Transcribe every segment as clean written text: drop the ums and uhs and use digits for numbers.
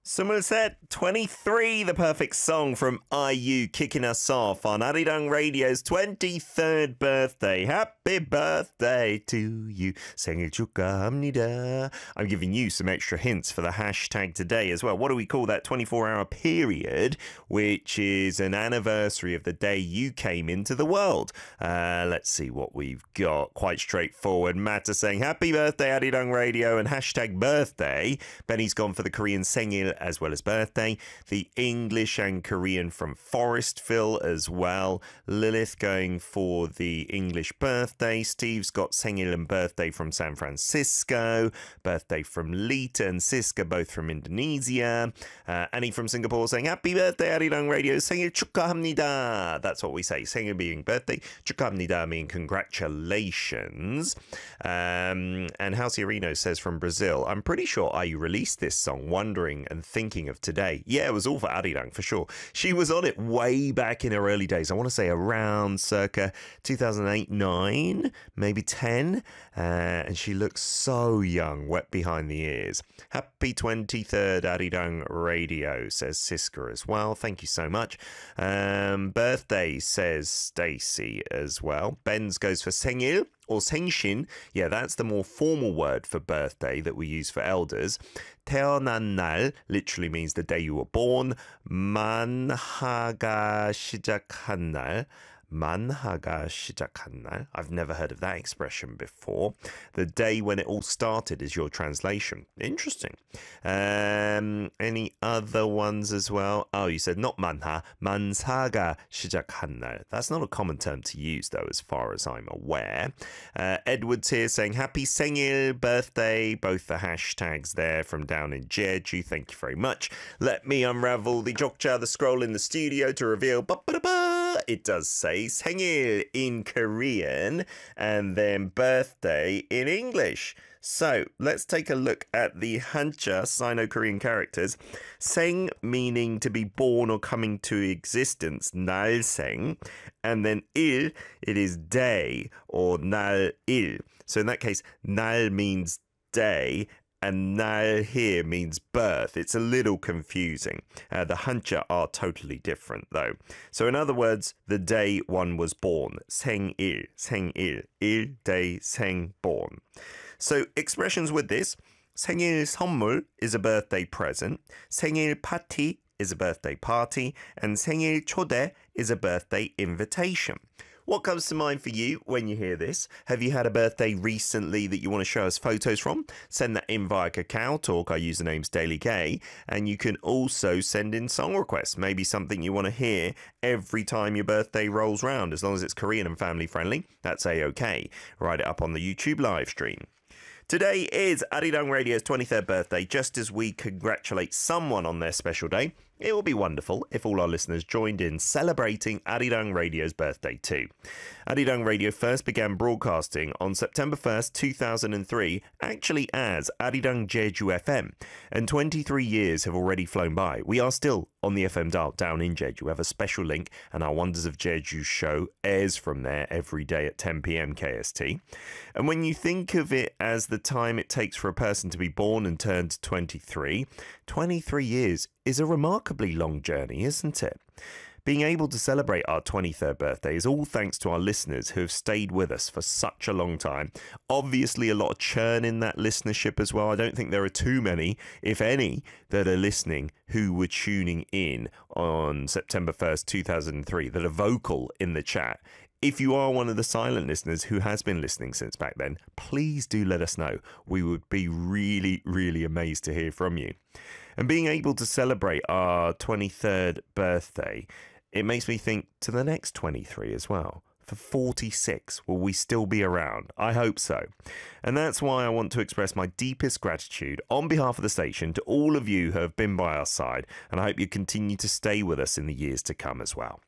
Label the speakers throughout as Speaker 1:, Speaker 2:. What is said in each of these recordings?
Speaker 1: Somerset 23, the perfect song from IU, kicking us off on Arirang Radio's 23rd birthday. Happy birthday to you. 생일 축하합니다. I'm giving you some extra hints for the hashtag today as well. What do we call that 24-hour period, which is an anniversary of the day you came into the world? Let's see what we've got. Quite straightforward. Matt is saying happy birthday, Arirang Radio, and hashtag birthday. Benny's gone for the Korean 생일 as well as birthday. The English and Korean from Forestville as well. Lilith going for the English birthday. Steve's got 생일 and birthday from San Francisco. Birthday from Lita and Siska, both from Indonesia. Annie from Singapore saying happy birthday, Arirang Radio. 생일 축하합니다. That's what we say. 생일 being birthday. 축하합니다 meaning congratulations. And Halsey Areno says from Brazil, I'm pretty sure I released this song, Wondering and Thinking of Today. Yeah, it was all for Arirang for sure. She was on it way back in her early days. I want to say around circa 2008-9, maybe 10. And she looks so young, wet behind the ears. Happy 23rd Arirang Radio, says Siska as well. Thank you so much. Birthday, says Stacey as well. Benz goes for 생일 or 생신. Yeah, that's the more formal word for birthday that we use for elders. 태어난 날 literally means the day you were born. 만하가 시작한 날. 만하가 시작한 날. I've never heard of that expression before. The day when it all started is your translation. Interesting. Any other ones as well? Oh, you said not 만하, 만사가 시작한 날. That's not a common term to use though, as far as I'm aware. Edward's here saying happy 생일, birthday, both the hashtags there from down in Jeju. Thank you very much. Let me unravel the jokja, the scroll in the studio to reveal it does say 생일 in Korean and then birthday in English. So let's take a look at the Hanja Sino-Korean characters. 생 meaning to be born or coming to existence, 날생, and then 일, it is day or 날일. So in that case, 날 means day, and 날 here means birth. It's a little confusing. The Hanja are totally different though. So in other words, the day one was born. 생일, 생일, 일, day, 생, born. So expressions with this. 생일 선물 is a birthday present. 생일 파티 is a birthday party. And 생일 초대 is a birthday invitation. What comes to mind for you when you hear this? Have you had a birthday recently that you want to show us photos from? Send that in via Kakao Talk. Our username's Daily K. And you can also send in song requests. Maybe something you want to hear every time your birthday rolls round. As long as it's Korean and family friendly, that's A-OK. Write it up on the YouTube live stream. Today is Arirang Radio's 23rd birthday. Just as we congratulate someone on their special day, it would be wonderful if all our listeners joined in celebrating Arirang Radio's birthday too. Arirang Radio first began broadcasting on September 1st, 2003, actually as Arirang Jeju FM, and 23 years have already flown by. We are still on the FM dial down in Jeju. We have a special link, and our Wonders of Jeju show airs from there every day at 10 p.m. KST. And when you think of it as the time it takes for a person to be born and turn to 23, 23 years is a remarkably long journey, isn't it? Being able to celebrate our 23rd birthday is all thanks to our listeners who have stayed with us for such a long time. Obviously, a lot of churn in that listenership as well. I don't think there are too many, if any, that are listening who were tuning in on September 1st, 2003, that are vocal in the chat. If you are one of the silent listeners who has been listening since back then, please do let us know. We would be really, really amazed to hear from you. And being able to celebrate our 23rd birthday, it makes me think to the next 23 as well. For 46, will we still be around? I hope so. And that's why I want to express my deepest gratitude on behalf of the station to all of you who have been by our side, and I hope you continue to stay with us in the years to come as well.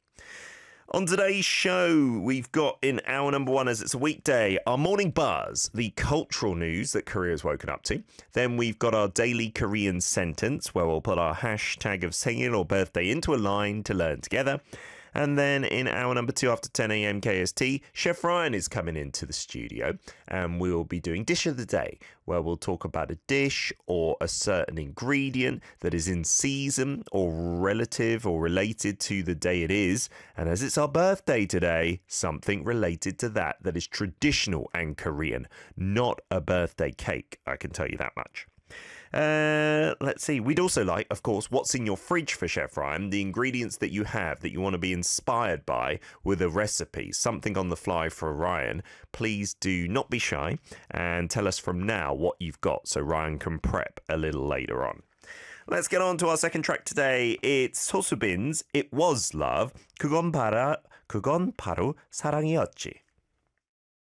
Speaker 1: On today's show, we've got in hour number one, as it's a weekday, our morning buzz, the cultural news that Korea's woken up to. Then we've got our daily Korean sentence, where we'll put our hashtag of 생일 or birthday into a line to learn together. And then in hour number 2 after 10 a.m. KST, Chef Ryan is coming into the studio and we'll be doing Dish of the Day, where we'll talk about a dish or a certain ingredient that is in season or relative or related to the day it is. And as it's our birthday today, something related to that is traditional and Korean, not a birthday cake, I can tell you that much. Let's see. We'd also like, of course, what's in your fridge for Chef Ryan, the ingredients that you have that you want to be inspired by with a recipe, something on the fly for Ryan. Please do not be shy and tell us from now what you've got so Ryan can prep a little later on. Let's get on to our second track today. It's Sosobin's It Was Love. 그건 바로 사랑이었지.